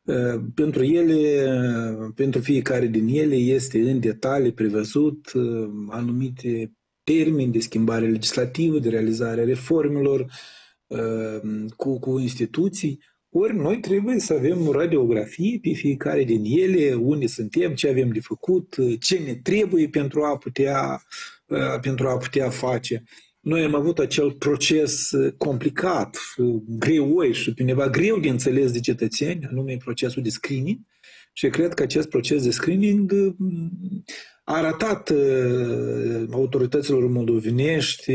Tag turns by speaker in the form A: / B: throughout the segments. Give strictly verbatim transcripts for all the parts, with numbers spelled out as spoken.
A: Pentru ele, pentru fiecare din ele este în detalii prevăzut anumite termeni de schimbare legislativă, de realizare a reformelor cu, cu instituții. Ori noi trebuie să avem o radiografie pe fiecare din ele, unde suntem, ce avem de făcut, ce ne trebuie pentru a putea, pentru a putea face. Noi am avut acel proces complicat, greoi și pe undeva greu de înțeles de cetățeni, anume procesul de screening, și cred că acest proces de screening a arătat autorităților moldovenești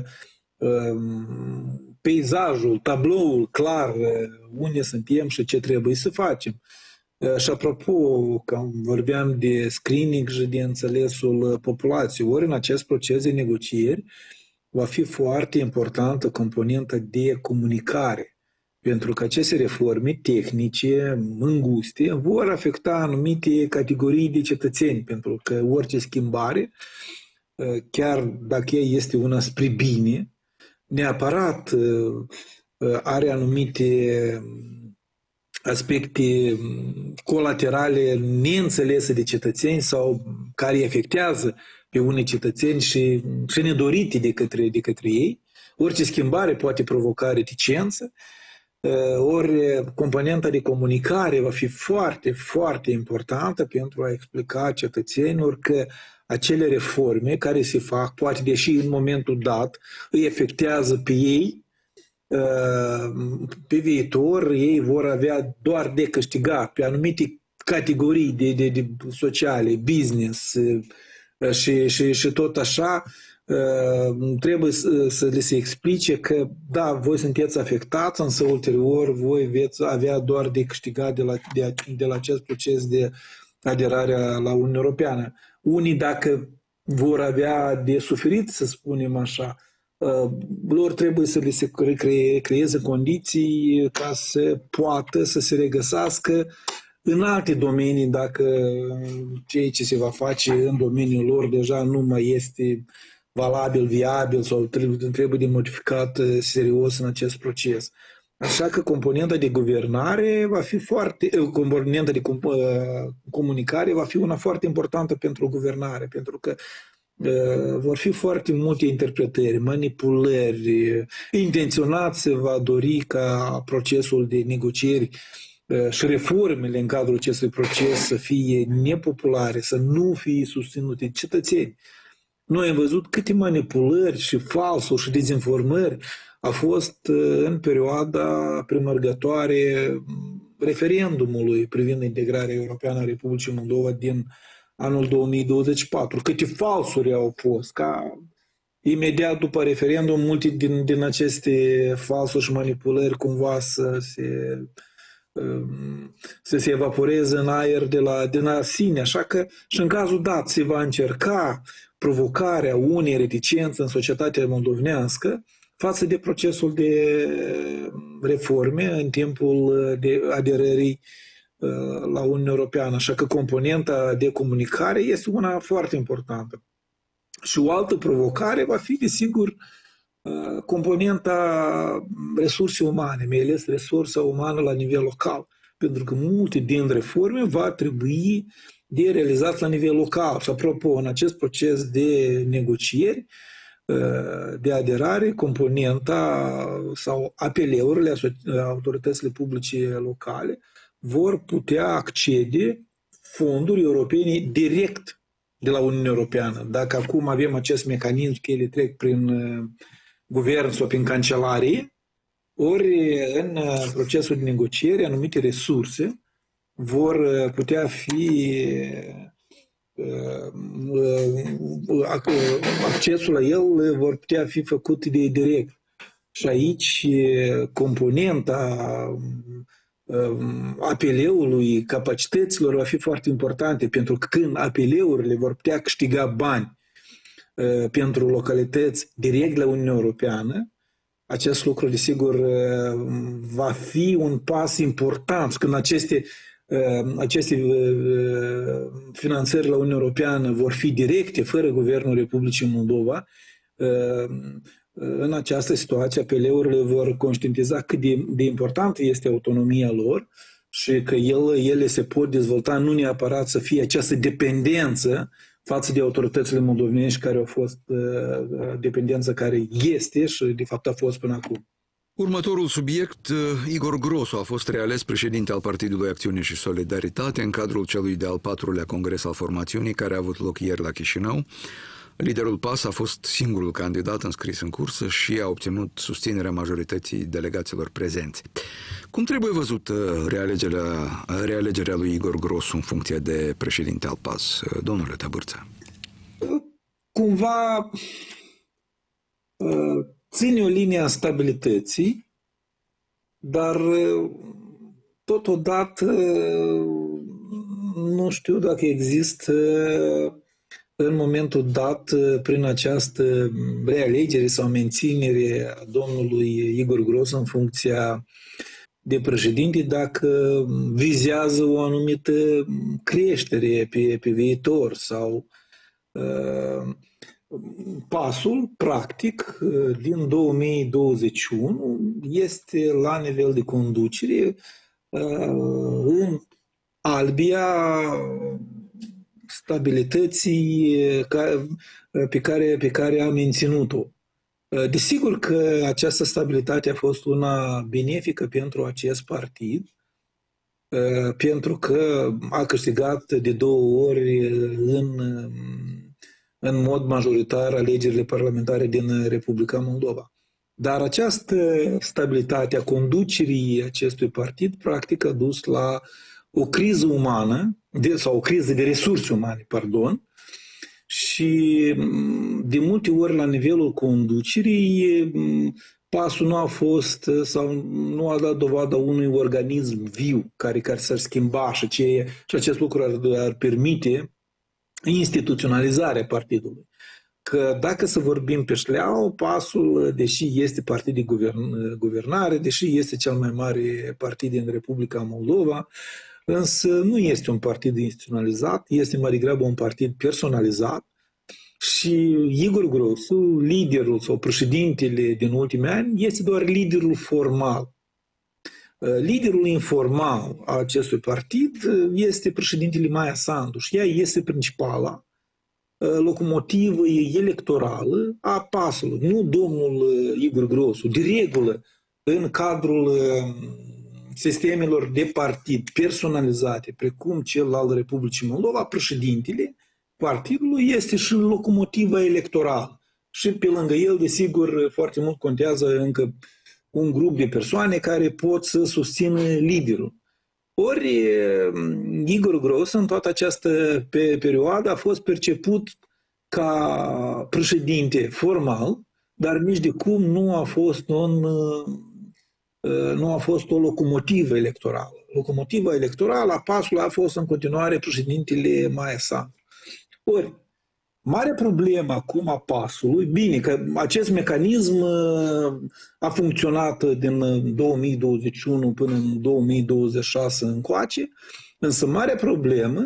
A: peisajul, tabloul clar unde suntem și ce trebuie să facem. Și apropo, că vorbeam de screening și de înțelesul populației, ori în acest proces de negocieri va fi foarte importantă componenta de comunicare, pentru că aceste reforme tehnice, înguste, vor afecta anumite categorii de cetățeni, pentru că orice schimbare, chiar dacă ea este una spre bine, neapărat are anumite aspecte colaterale neînțelese de cetățeni sau care îi afectează pe unii cetățeni și, și nedorite de către, de către ei. Orice schimbare poate provoca reticență, ori componenta de comunicare va fi foarte, foarte importantă pentru a explica cetățenilor că acele reforme care se fac, poate deși în momentul dat îi afectează pe ei, pe viitor ei vor avea doar de câștigat pe anumite categorii de, de, de sociale, business și, și, și tot așa, trebuie să, să le se explice că da, voi sunteți afectați, însă ulterior voi veți avea doar de câștigat de la, de, de la acest proces de aderare la Uniunea Europeană. Unii, dacă vor avea de suferit, să spunem așa, lor trebuie să le se cre- creeze condiții ca să poată să se regăsească în alte domenii, dacă ceea ce se va face în domeniul lor deja nu mai este valabil, viabil sau trebuie, trebuie de modificat serios în acest proces. Așa că componenta de guvernare va fi foarte, componenta de comunicare va fi una foarte importantă pentru guvernare, pentru că vor fi foarte multe interpretări, manipulări, intenționat se va dori ca procesul de negocieri și reformele în cadrul acestui proces să fie nepopulare, să nu fie susținute de cetățeni. Noi am văzut câte manipulări și falsuri și dezinformări a fost în perioada premergătoare referendumului privind integrarea europeană a Republicii Moldova din anul două mii douăzeci și patru. Câte falsuri au fost, ca imediat după referendum multe din, din aceste falsuri și manipulări cumva să se, să se evaporeze în aer de la, de la sine. Așa că și în cazul dat se va încerca provocarea unei reticențe în societatea moldovenească față de procesul de reforme în timpul de aderării la Uniunea Europeană. Așa că componenta de comunicare este una foarte importantă. Și o altă provocare va fi, desigur, componenta resurse umane, mai ales resursa umană la nivel local. Pentru că multe din reforme va trebui de realizat la nivel local. Și apropo, în acest proces de negocieri, de aderare, componenta sau apeleurile autoritățile publice locale vor putea accede fonduri europene direct de la Uniunea Europeană. Dacă acum avem acest mecanism că ele trec prin guvern sau prin cancelarie, ori în procesul de negociere anumite resurse vor putea fi accesul la el vor putea fi făcut de direct. Și aici componenta apeleului, capacităților va fi foarte importante, pentru că când apeleurile vor putea câștiga bani pentru localități direct la Uniunea Europeană, acest lucru, desigur, va fi un pas important. Când aceste, aceste finanțări la Uniunea Europeană vor fi directe, fără Guvernul Republicii Moldova, în această situație apeleurile vor conștientiza cât de, de importantă este autonomia lor și că el, ele se pot dezvolta, nu neapărat să fie această dependență față de autoritățile moldovenești care au fost uh, dependență care este și de fapt a fost până acum.
B: Următorul subiect, Igor Grosu a fost reales președinte al Partidului Acțiune și Solidaritate în cadrul celui de-al patrulea congres al formațiunii care a avut loc ieri la Chișinău. Liderul P A S a fost singurul candidat înscris în cursă și a obținut susținerea majorității delegaților prezenți. Cum trebuie văzut realegerea, realegerea lui Igor Grosu în funcție de președinte al P A S, domnule Tăbârță?
A: Cumva ține o linie a stabilității, dar totodată nu știu dacă există în momentul dat, prin această realegere sau menținere a domnului Igor Grosu în funcția de președinte, dacă vizează o anumită creștere pe, pe viitor sau uh, pasul, practic, din două mii douăzeci și unu este la nivel de conducere uh, în albia stabilității pe care, pe care a menținut-o. Desigur că această stabilitate a fost una benefică pentru acest partid, pentru că a câștigat de două ori în, în mod majoritar alegerile parlamentare din Republica Moldova. Dar această stabilitate a conducerii acestui partid practic a dus la o criză umană, de, sau o criză de resurse umane, pardon, și de multe ori la nivelul conducerii pasul nu a fost sau nu a dat dovada unui organism viu care, care s-ar schimba și, ce, și acest lucru ar, ar permite instituționalizarea partidului. Că dacă să vorbim pe șleau, pasul, deși este partid de guvern, guvernare, deși este cel mai mare partid din Republica Moldova, însă nu este un partid instituționalizat, este mai degrabă un partid personalizat și Igor Grosu, liderul sau președintele din ultimii ani, este doar liderul formal. Liderul informal a acestui partid este președintele Maia Sandu și ea este principala locomotivă electorală a pasului, nu domnul Igor Grosu. De regulă, în cadrul sistemelor de partid personalizate, precum cel al Republicii Moldova, președintele partidului este și locomotiva electorală. Și pe lângă el, desigur, foarte mult contează încă un grup de persoane care pot să susțină liderul. Ori Igor Grosu în toată această perioadă a fost perceput ca președinte formal, dar nici de cum nu a fost un nu a fost o locomotivă electorală. Locomotiva electorală a pasului a fost în continuare președintele Maia Sandu. Ori, mare problemă acum a pasului, bine că acest mecanism a funcționat din două mii douăzeci și unu până în două mii douăzeci și șase încoace, însă mare problemă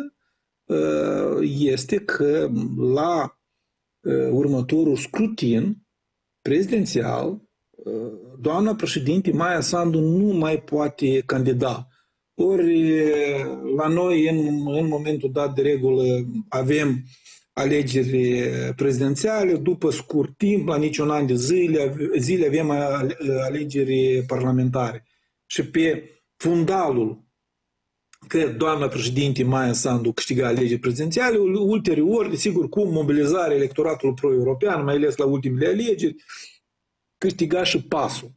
A: este că la următorul scrutin prezidențial doamna președinte Maia Sandu nu mai poate candida. Ori la noi, în, în momentul dat de regulă, avem alegeri prezidențiale, după scurt timp, la niciun an de zile, zile avem alegeri parlamentare. Și pe fundalul că doamna președinte Maia Sandu câștiga alegeri prezidențiale, ulterior, desigur, cu mobilizarea electoratului pro-european, mai ales la ultimele alegeri, câștiga și pasul.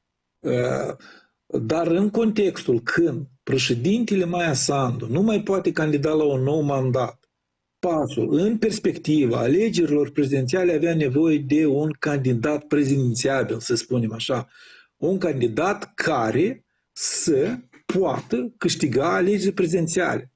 A: Dar în contextul când președintele Maia Sandu nu mai poate candida la un nou mandat, pasul, în perspectiva alegerilor prezidențiale, avea nevoie de un candidat prezidențiabil, să spunem așa. Un candidat care să poată câștiga alegeri prezidențiale.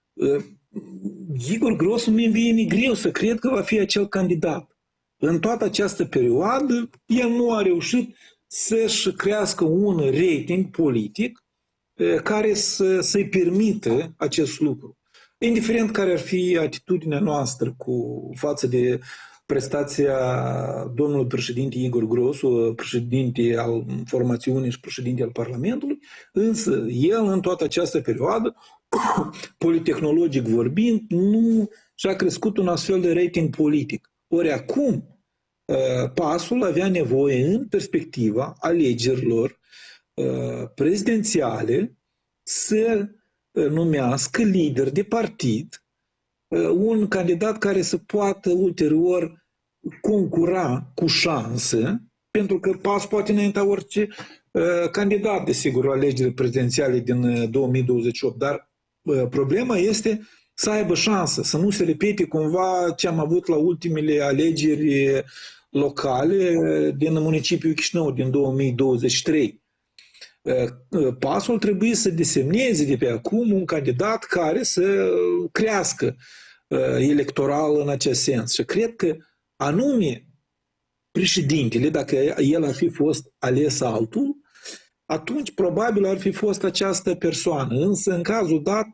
A: Igor Grosu mi vine greu să cred că va fi acel candidat. În toată această perioadă, el nu a reușit să-și crească un rating politic care să, să-i permită acest lucru. Indiferent care ar fi atitudinea noastră cu față de prestația domnului președinte Igor Grosu, președinte al formațiunii și președinte al Parlamentului, însă el în toată această perioadă, politehnologic vorbind, nu și-a crescut un astfel de rating politic. Ori acum, PAS-ul avea nevoie în perspectiva alegerilor prezidențiale să numească lider de partid un candidat care să poată ulterior concura cu șansă, pentru că PAS poate înainta orice uh, candidat, desigur, la alegerile prezidențiale din două mii douăzeci și opt, dar uh, problema este să aibă șansă, să nu se repete cumva ce am avut la ultimele alegeri locale din municipiul Chișinău din două mii douăzeci și trei. Uh, PAS-ul trebuie să desemneze de pe acum un candidat care să crească uh, electoral în acest sens. Și cred că anume președintele, dacă el ar fi fost ales altul, atunci probabil ar fi fost această persoană. Însă, în cazul dat,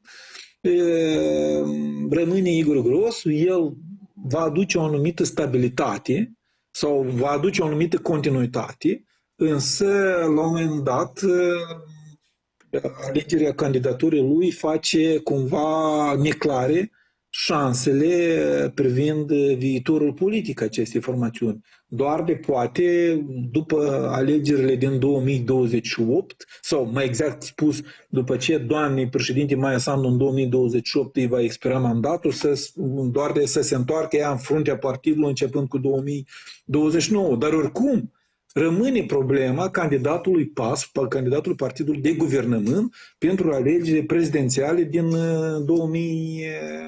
A: rămâne Igor Grosu, el va aduce o anumită stabilitate sau va aduce o anumită continuitate, însă, la un moment dat, alegerea candidaturii lui face cumva neclare șansele privind viitorul politic acestei formațiuni. Doar de poate, după alegerile din două mii douăzeci și opt, sau mai exact spus, după ce doamnei președinte Maia Sandu în două mii douăzeci și opt îi va expira mandatul, să, doar de să se întoarcă ea în fruntea partidului începând cu două mii douăzeci și nouă. Dar oricum, rămâne problema candidatului PAS, candidatul partidului de guvernământ pentru alegerile prezidențiale din două mii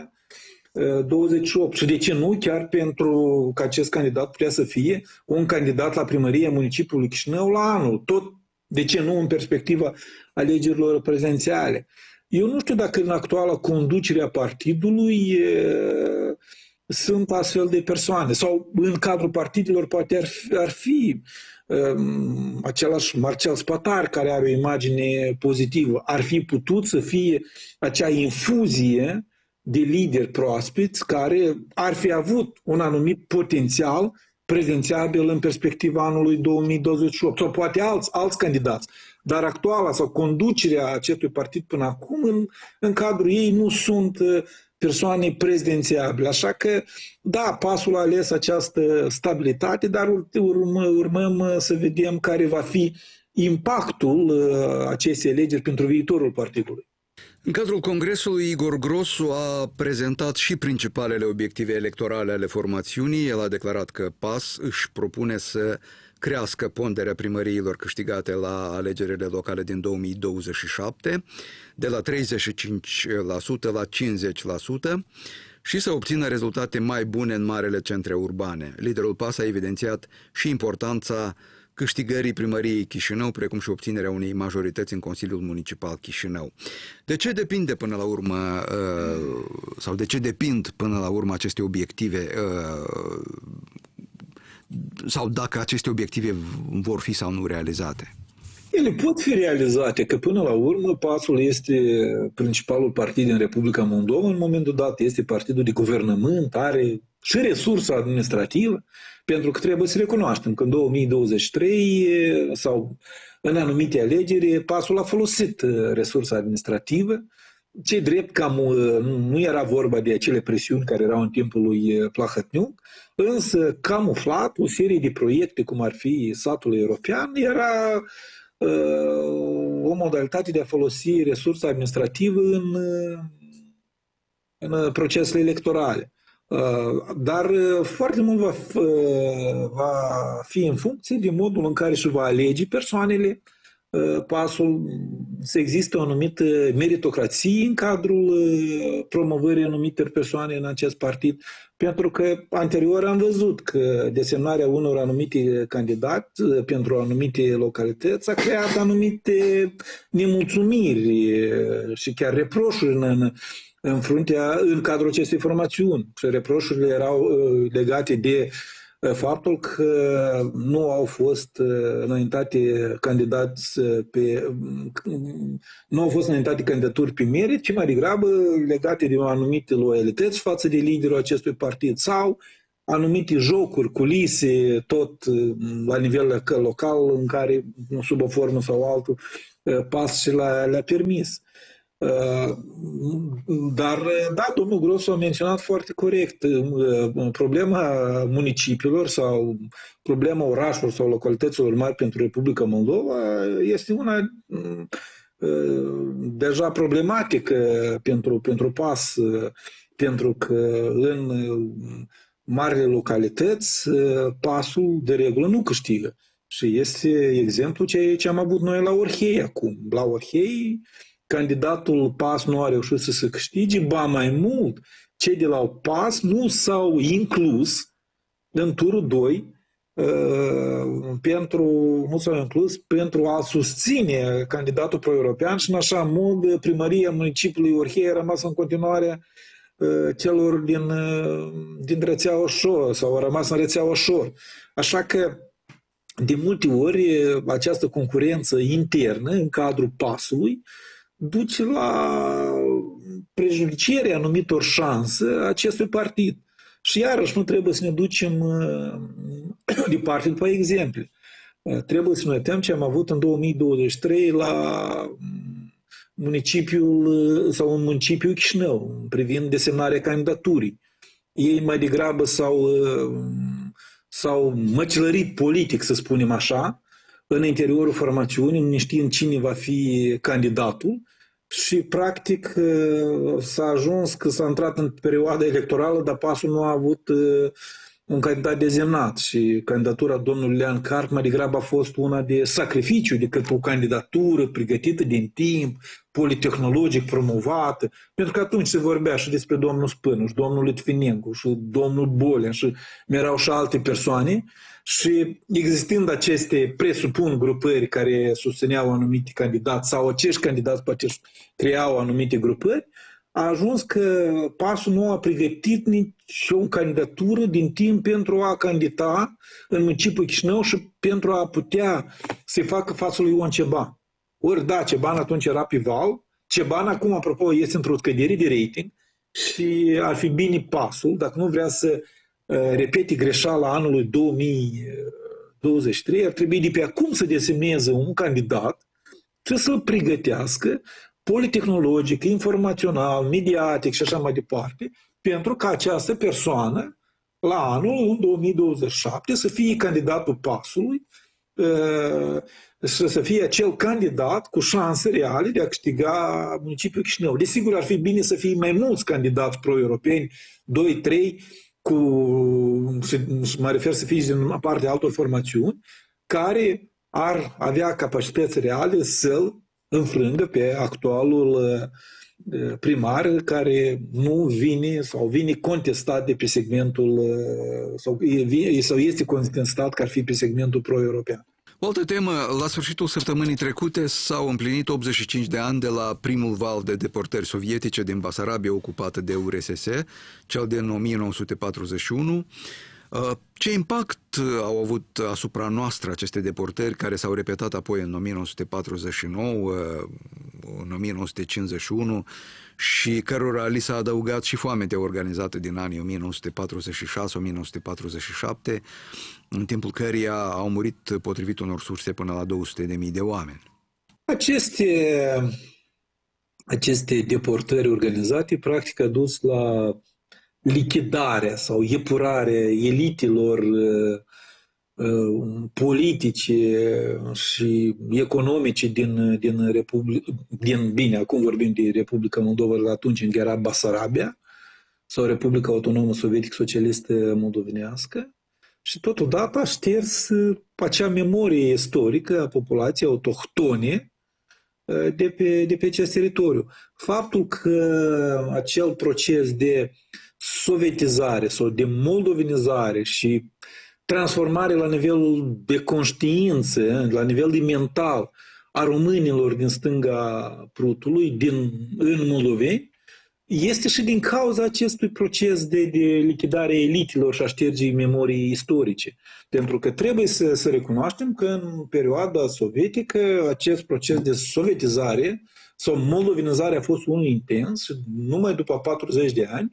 A: douăzeci și opt. Și de ce nu? Chiar pentru că acest candidat putea să fie un candidat la primăria municipiului Chișinău la anul. Tot, de ce nu, în perspectiva alegerilor prezidențiale. Eu nu știu dacă în actuala conducere a partidului e, sunt astfel de persoane. Sau în cadrul partidelor poate ar fi, ar fi um, același Marcel Spatar, care are o imagine pozitivă. Ar fi putut să fie acea infuzie de lideri proaspeți care ar fi avut un anumit potențial prezențiabil în perspectiva anului două mii douăzeci și opt, sau poate alți, alți candidați. Dar actuala sau conducerea acestui partid până acum, în, în cadrul ei nu sunt persoane prezidențiabile. Așa că, da, PAS-ul a ales această stabilitate, dar urmă, urmăm să vedem care va fi impactul acestei alegeri pentru viitorul partidului.
B: În cadrul Congresului, Igor Grosu a prezentat și principalele obiective electorale ale formațiunii. El a declarat că PAS își propune să crească ponderea primăriilor câștigate la alegerile locale din două mii douăzeci și șapte, de la treizeci și cinci la sută la cincizeci la sută, și să obțină rezultate mai bune în marele centre urbane. Liderul PAS a evidențiat și importanța câștigării primăriei Chișinău, precum și obținerea unei majorități în Consiliul Municipal Chișinău. De ce depinde până la urmă, sau de ce depind până la urmă aceste obiective, sau dacă aceste obiective vor fi sau nu realizate?
A: Ele pot fi realizate, că până la urmă PAS-ul este principalul partid din Republica Moldova, în momentul dat este partidul de guvernământ, are și resursa administrativă, pentru că trebuie să recunoaștem că în două mii douăzeci și trei sau în anumite alegeri PAS-ul a folosit resursa administrativă, ce drept cam nu era vorba de acele presiuni care erau în timpul lui Plahotniuc, însă camuflat o serie de proiecte, cum ar fi satul european, era o modalitate de a folosi resursa administrativă în, în procesele electorale. Dar foarte mult va, va fi în funcție de modul în care își va alege persoanele PAS-ul, să există o anumită meritocrație în cadrul promovării anumitor persoane în acest partid, pentru că anterior am văzut că desemnarea unor anumite candidați pentru anumite localități a creat anumite nemulțumiri și chiar reproșuri în, în, fruntea, în cadrul acestei formațiuni. Și reproșurile erau legate de faptul că nu au fost înaintate candidați pe nu au fost înaintate candidaturi pe merit, ci mai degrabă legate de anumite loialități față de liderul acestui partid sau anumite jocuri, culise, tot la nivel local, în care, sub o formă sau altul, PAS și le-a permis. Dar, da, domnul Grosu a menționat foarte corect problema municipiilor sau problema orașelor sau localităților mari pentru Republica Moldova este una deja problematică pentru, pentru PAS, pentru că în marile localități PAS-ul de regulă nu câștigă. Și este exemplu ce, ce am avut noi la Orhei acum. La Orhei candidatul PAS nu a reușit să se câștige, ba mai mult, cei de la PAS nu s-au inclus în turul doi uh, pentru, nu s-au inclus pentru a susține candidatul pro-european și în așa mod primăria municipiului Orhei a rămas în continuare uh, celor din, uh, din rețea Oșor sau a rămas în rețea Oșor. Așa că de multe ori această concurență internă în cadrul PAS-ului duce la prejudicierea anumitor șanse acestui partid. Și iarăși nu trebuie să ne ducem departe după exemple. Trebuie să ne uităm ce am avut în două mii douăzeci și trei la municipiul sau în municipiul Chișinău, privind desemnarea candidaturii. Ei mai degrabă s-au, s-au măcelărit politic, să spunem așa, în interiorul formațiunii, neștiind cine va fi candidatul și practic s-a ajuns că s-a intrat în perioada electorală, dar PAS-ul nu a avut un candidat desemnat și candidatura domnului Lean Carp mai degrabă a fost una de sacrificiu decât o candidatură pregătită din timp, politehnologic promovată, pentru că atunci se vorbea și despre domnul Spânu și domnul Litvinencu și domnul Bolean și erau și alte persoane. Și existând aceste, presupun, grupări care susțineau anumite candidați sau acești candidați poate creau anumite grupări, a ajuns că PAS-ul nu a pregătit nici o candidatură din timp pentru a candida în municipiul Chișinău și pentru a putea să facă față lui Ion Ceban. Ori da, Ceban atunci era pe val, Ceban acum, apropo, este într-o scădere de rating și ar fi bine PAS-ul, dacă nu vrea să repete greșeala anului două mii douăzeci și trei, ar trebui de pe acum să desemneze un candidat și să-l pregătească politehnologic, informațional, mediatic și așa mai departe, pentru ca această persoană, la anul, în două mii douăzeci și șapte, să fie candidatul PAS-ului și să fie acel candidat cu șanse reale de a câștiga municipiul Chișinău. Desigur, ar fi bine să fie mai mulți candidați pro-europeni, doi, trei, cu, mă refer să fie din partea altor formațiuni, care ar avea capacități reale să-l înfrângă pe actualul primar care nu vine sau vine contestat de pe segmentul sau, sau este contestat că ar fi pe segmentul pro-european.
B: O altă temă, la sfârșitul săptămânii trecute s-au împlinit optzeci și cinci de ani de la primul val de deportări sovietice din Basarabia ocupată de U R S S, cel din o mie nouă sute patruzeci și unu. Ce impact au avut asupra noastră aceste deportări care s-au repetat apoi în o mie nouă sute patruzeci și nouă, în o mie nouă sute cincizeci și unu și cărora li s-a adăugat și foametea organizată din anii o mie nouă sute patruzeci și șase - o mie nouă sute patruzeci și șapte, în timpul căreia au murit, potrivit unor surse, până la două sute de mii de oameni.
A: Aceste, aceste deportări organizate practic a dus la lichidarea sau epurarea elitelor uh, uh, politice și economice din, din Republica, din, bine, acum vorbim de Republica Moldova, atunci încă era Basarabia sau Republica Autonomă Sovietică Socialistă Moldovenească și totodată a șters acea memorie istorică a populației autohtone de pe, de pe acest teritoriu. Faptul că acel proces de sovietizare sau de moldovenizare și transformare la nivel de conștiință, la nivel de mental a românilor din stânga Prutului, din, în moldoveni, este și din cauza acestui proces de, de lichidare a elitelor și a ștergii memoriei istorice. Pentru că trebuie să, să recunoaștem că în perioada sovietică acest proces de sovietizare sau moldovenizare a fost unul intens și numai după patruzeci de ani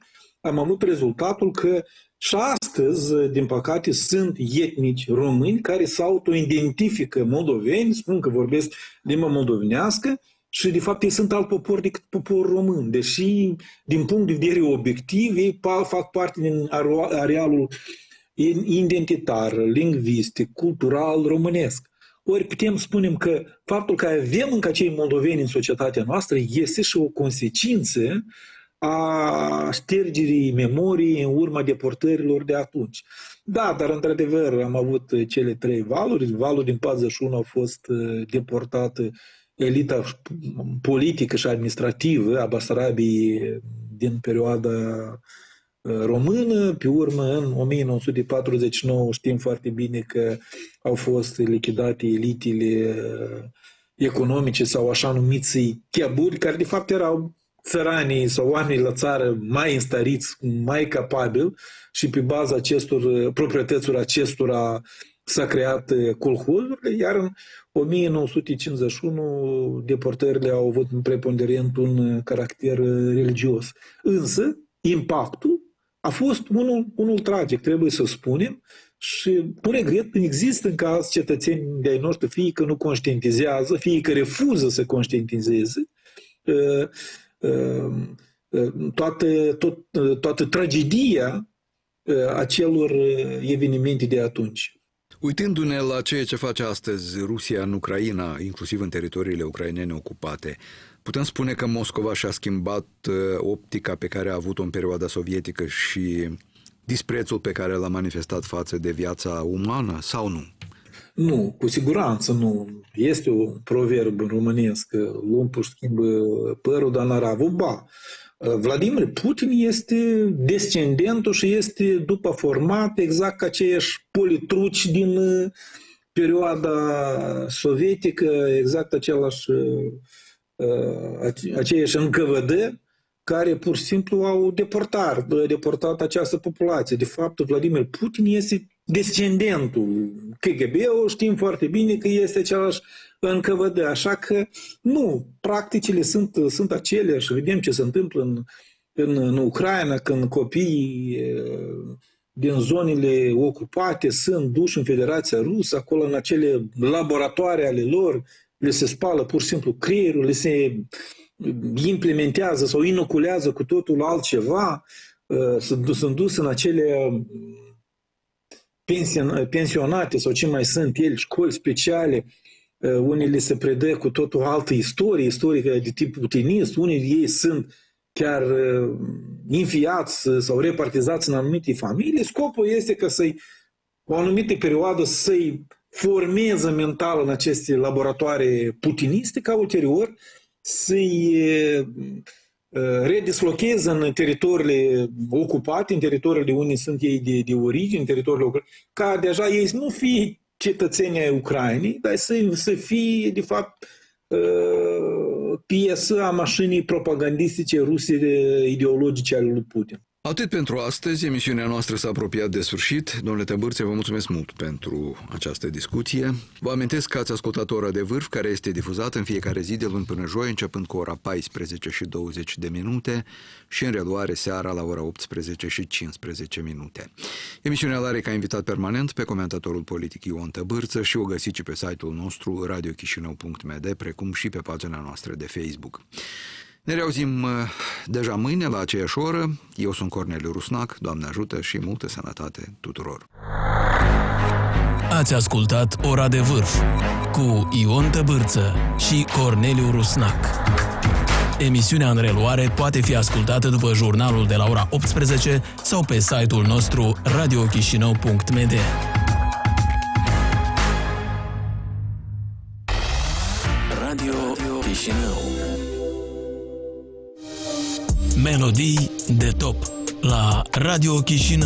A: am avut rezultatul că și astăzi, din păcate, sunt etnici români care se auto-identifică moldoveni, spun că vorbesc limba moldovenească și, de fapt, ei sunt alt popor decât poporul român. Deși, din punct de vedere obiectiv, ei fac parte din arealul identitar, lingvistic, cultural românesc. Ori putem spune că faptul că avem încă acei moldoveni în societatea noastră este și o consecință a ștergerii memoriei în urma deportărilor de atunci. Da, dar într-adevăr am avut cele trei valuri. Valul din patruzeci și unu a fost deportată elita politică și administrativă a Basarabiei din perioada română. Pe urmă, în o mie nouă sute patruzeci și nouă știm foarte bine că au fost lichidate elitele economice sau așa numiții chiaburi, care de fapt erau țăranii sau oamenii la țară mai înstăriți, mai capabili și pe baza acestor proprietăților acestora s-a creat colhozurile, iar în o mie nouă sute cincizeci și unu deportările au avut în preponderent un caracter religios. Însă, impactul a fost unul, unul tragic, trebuie să spunem, și cu regret există în caz cetățeni de-ai noștri, fie că nu conștientizează, fie că refuză să conștientizeze toată, tot, toată tragedia acelor evenimente de atunci.
B: Uitându-ne la ceea ce face astăzi Rusia în Ucraina, inclusiv în teritoriile ucrainene ocupate, putem spune că Moscova și-a schimbat optica pe care a avut-o în perioada sovietică și disprețul pe care l-a manifestat față de viața umană, sau nu?
A: Nu, cu siguranță nu. Este un proverb românesc, lumpul schimbă părul, dar n-ar avut ba. Vladimir Putin este descendentul și este după format exact ca aceiași politruci din perioada sovietică, exact același, aceiași N K V D, care pur și simplu au deportat, deportat această populație. De fapt, Vladimir Putin este descendentul K G B-ul, știm foarte bine că este același N K V D, așa că nu, practicile sunt, sunt aceleași. Vedem ce se întâmplă în, în, în Ucraina, când copiii din zonele ocupate sunt duși în Federația Rusă, acolo în acele laboratoare ale lor, le se spală pur și simplu creierul, le se implementează sau inoculează cu totul altceva, sunt dus în acele pensionate sau ce mai sunt ele, școli speciale, unele se predă cu totul altă istorie, istorică de tip putinist, unii de ei sunt chiar infiați sau repartizați în anumite familii. Scopul este ca să-i, o anumită perioadă, să-i formeze mental în aceste laboratoare putiniste, ca ulterior să-i redislocheze în teritoriile ocupate, în teritoriile unde sunt ei de, de origine, în teritoriile ca deja ei să nu fie cetățenii ai Ucrainei, dar să, să fie, de fapt, piesă a mașinii propagandistice ruse ideologice ale lui Putin.
B: Atât pentru astăzi, emisiunea noastră s-a apropiat de sfârșit. Domnule Tăbârțe, vă mulțumesc mult pentru această discuție. Vă amintesc că ați ascultat Ora de Vârf, care este difuzată în fiecare zi de luni până joi, începând cu ora paisprezece și douăzeci de minute și în reluare seara la ora optsprezece și cincisprezece minute. Emisiunea are ca invitat permanent pe comentatorul politic Ion Tăbârță și o găsiți și pe site-ul nostru radio chișinău punct m d, precum și pe pagina noastră de Facebook. Ne reauzim deja mâine la aceeași oră. Eu sunt Corneliu Rusnac. Doamne ajută și multă sănătate tuturor!
C: Ați ascultat Ora de Vârf cu Ion Tăbârță și Corneliu Rusnac. Emisiunea în reluare poate fi ascultată după jurnalul de la ora optsprezece sau pe site-ul nostru radio chișinău punct m d. Radio Chișinău. Melodii de top la Radio Chișinău.